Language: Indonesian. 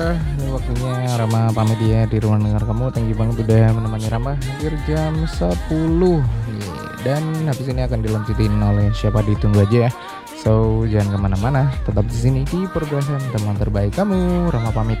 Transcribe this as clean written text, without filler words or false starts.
Ini waktunya Rama pamit ya di ruang dengar kamu. Thank you banget udah menemani Rama hampir jam 10 nih. Dan habis ini akan dilanjutin oleh siapa, ditunggu aja ya. So jangan kemana-mana, tetap di sini di pergerakan teman terbaik kamu. Rama pamit.